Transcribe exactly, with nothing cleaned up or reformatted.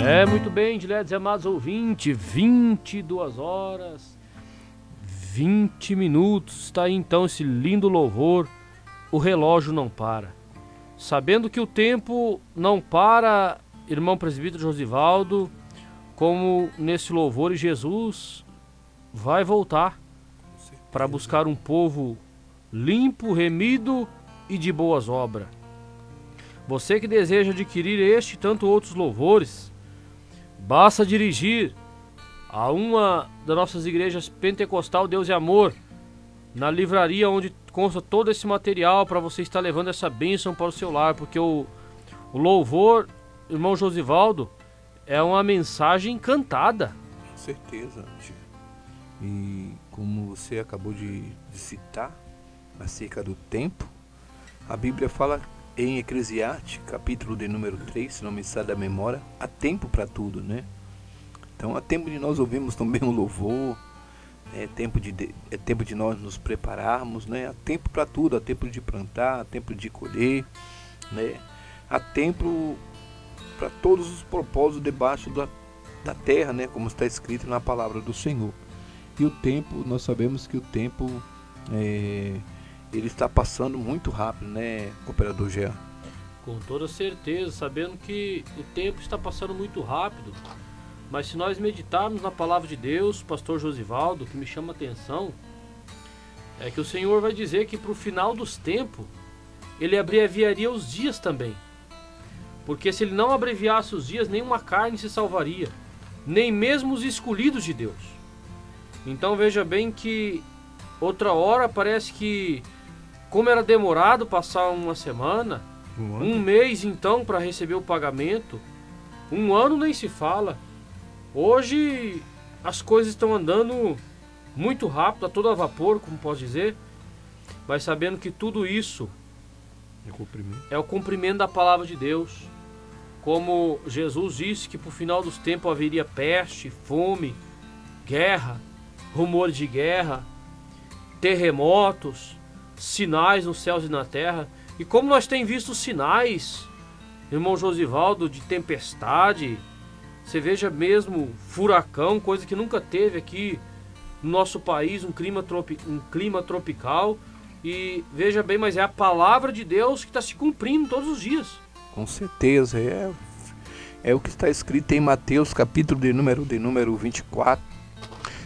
É, muito bem, diletos e amados ouvintes, vinte e duas horas, vinte minutos, está aí então esse lindo louvor, o relógio não para. Sabendo que o tempo não para, irmão presbítero Josivaldo, como nesse louvor, Jesus vai voltar para buscar um povo limpo, remido e de boas obras. Você que deseja adquirir este e tanto outros louvores, basta dirigir a uma das nossas igrejas Pentecostal Deus e Amor, na livraria onde consta todo esse material para você estar levando essa bênção para o seu lar, porque o, o louvor, irmão Josivaldo, é uma mensagem cantada. Com certeza, tio. E como você acabou de, de citar acerca do tempo, a Bíblia fala em Eclesiastes, capítulo de número três, se não me sai da memória, há tempo para tudo, né? Então há tempo de nós ouvirmos também um louvor, é tempo de, é tempo de nós nos prepararmos, né? Há tempo para tudo, há tempo de plantar, há tempo de colher, né? Há tempo para todos os propósitos debaixo da, da terra, né? Como está escrito na palavra do Senhor. E o tempo, nós sabemos que o tempo é, ele está passando muito rápido, né, operador Jean? Com toda certeza, sabendo que o tempo está passando muito rápido, mas se nós meditarmos na palavra de Deus, pastor Josivaldo, o que me chama a atenção é que o Senhor vai dizer que para o final dos tempos ele abreviaria os dias também, porque se ele não abreviasse os dias, nenhuma carne se salvaria, nem mesmo os escolhidos de Deus. Então veja bem que outra hora parece que, como era demorado passar uma semana, um, um mês então para receber o pagamento, um ano nem se fala. Hoje as coisas estão andando muito rápido, a todo a vapor, como posso dizer, mas sabendo que tudo isso é, cumprimento. é o cumprimento da palavra de Deus. Como Jesus disse que por final dos tempos haveria peste, fome, guerra, rumores de guerra, terremotos, sinais nos céus e na terra. E como nós temos visto sinais, irmão Josivaldo, de tempestade, você veja mesmo furacão, coisa que nunca teve aqui no nosso país, um clima, tropi, um clima tropical. E veja bem, mas é a palavra de Deus que está se cumprindo todos os dias. Com certeza, é, é o que está escrito em Mateus capítulo de número, de número vinte e quatro,